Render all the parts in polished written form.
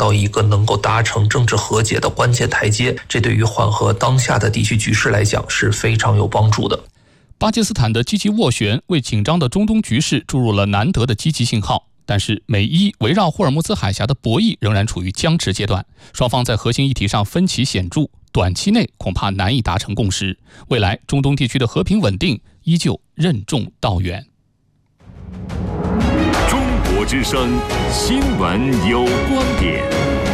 到一个能够达成政治和解的关键台阶，这对于缓和当下的地区局势来讲是非常有帮助的。 巴基斯坦的积极斡旋为紧张的中东局势注入了难得的积极信号，但是美伊围绕霍尔木兹海峡的博弈仍然处于僵持阶段，双方在核心议题上分歧显著，短期内恐怕难以达成共识，未来中东地区的和平稳定依旧任重道远。 中国之声，新闻有观点。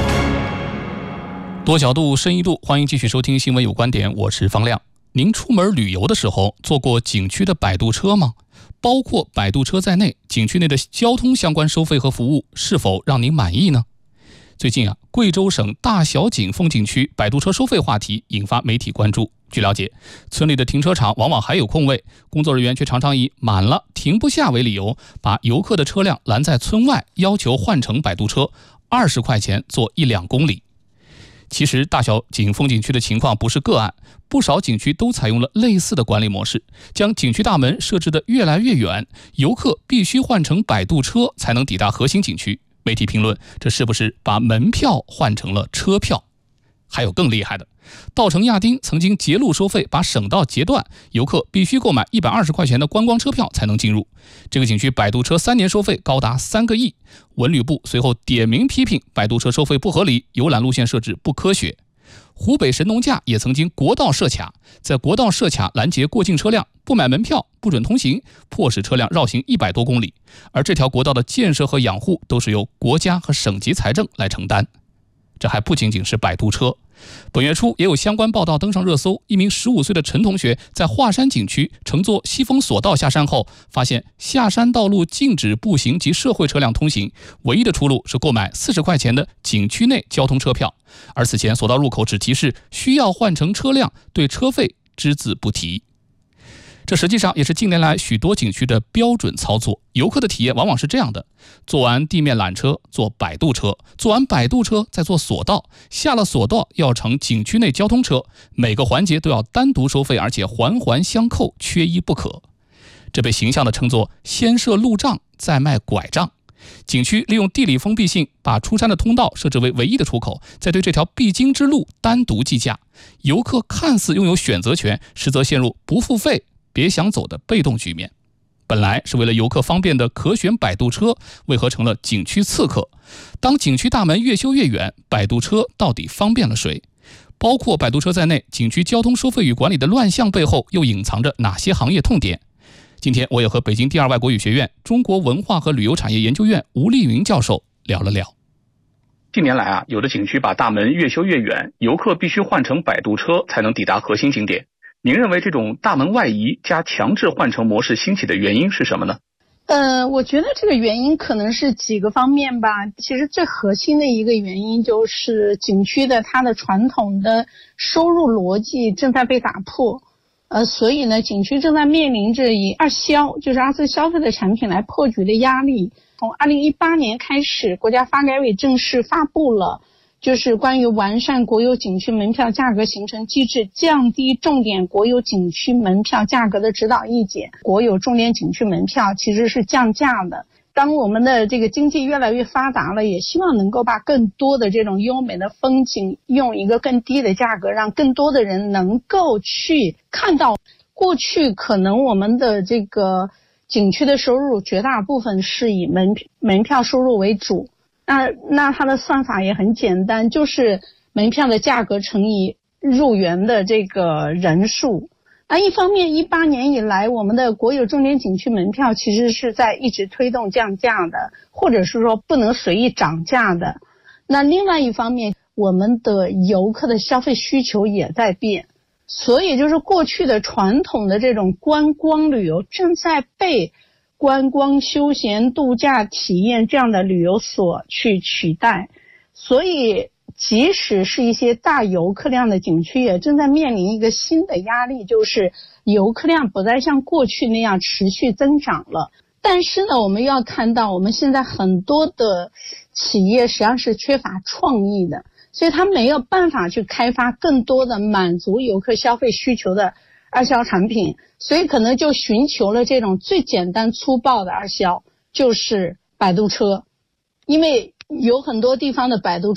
多角度深一度，欢迎继续收听新闻有观点，我是方亮。您出门旅游的时候坐过景区的摆渡车吗？包括摆渡车在内，景区内的交通相关收费和服务是否让您满意呢？最近贵州省大小井风景区摆渡车收费话题引发媒体关注。据了解，村里的停车场往往还有空位，工作人员却常常以满了停不下为理由，把游客的车辆拦在村外，要求换乘摆渡车，20块钱坐1-2公里。其实大小井风景区的情况不是个案，不少景区都采用了类似的管理模式，将景区大门设置得越来越远，游客必须换乘摆渡车才能抵达核心景区。媒体评论，这是不是把门票换成了车票？还有更厉害的，稻城亚丁曾经截路收费，把省道截断，游客必须购买120块钱的观光车票才能进入。这个景区摆渡车3年收费高达3个亿，文旅部随后点名批评摆渡车收费不合理，游览路线设置不科学。湖北神农架也曾经国道设卡，在国道设卡拦截过境车辆，不买门票不准通行，迫使车辆绕行100多公里，而这条国道的建设和养护都是由国家和省级财政来承担。这还不仅仅是摆渡车，本月初也有相关报道登上热搜。一名15岁的陈同学在华山景区乘坐西风索道下山后，发现下山道路禁止步行及社会车辆通行，唯一的出路是购买40块钱的景区内交通车票，而此前索道入口只提示需要换乘车辆，对车费只字不提。这实际上也是近年来许多景区的标准操作，游客的体验往往是这样的：坐完地面缆车坐摆渡车，坐完摆渡车再坐索道，下了索道要乘景区内交通车，每个环节都要单独收费，而且环环相扣，缺一不可。这被形象地称作先设路障再卖拐杖。景区利用地理封闭性，把出山的通道设置为唯一的出口，再对这条必经之路单独计价，游客看似拥有选择权，实则陷入不付费别想走的被动局面。本来是为了游客方便的可选摆渡车，为何成了景区刺客？当景区大门越修越远，摆渡车到底方便了谁？包括摆渡车在内，景区交通收费与管理的乱象背后又隐藏着哪些行业痛点？今天我也和北京第二外国语学院中国文化和旅游产业研究院吴丽云教授聊了聊。 近年来有的景区把大门越修越远，游客必须换乘摆渡车才能抵达核心景点。您认为这种大门外移加强制换乘模式兴起的原因是什么呢？ 我觉得这个原因可能是几个方面吧。其实最核心的一个原因就是景区的它的传统的收入逻辑正在被打破。所以呢，景区正在面临着以二次消费的产品来破局的压力。从2018年开始，国家发改委正式发布了就是关于完善国有景区门票价格形成机制，降低重点国有景区门票价格的指导意见。国有重点景区门票其实是降价的。当我们的这个经济越来越发达了，也希望能够把更多的这种优美的风景用一个更低的价格，让更多的人能够去看到。过去可能我们的这个景区的收入绝大部分是以门票收入为主。那它的算法也很简单，就是门票的价格乘以入园的这个人数。那一方面18年以来，我们的国有重点景区门票其实是在一直推动降价的，或者是说不能随意涨价的。那另外一方面，我们的游客的消费需求也在变，所以就是过去的传统的这种观光旅游正在被观光休闲度假体验这样的旅游所去取代。所以即使是一些大游客量的景区也正在面临一个新的压力，就是游客量不再像过去那样持续增长了。但是呢，我们要看到我们现在很多的企业实际上是缺乏创意的，所以它没有办法去开发更多的满足游客消费需求的二销产品，所以可能就寻求了这种最简单粗暴的二销，就是摆渡车。因为有很多地方的摆渡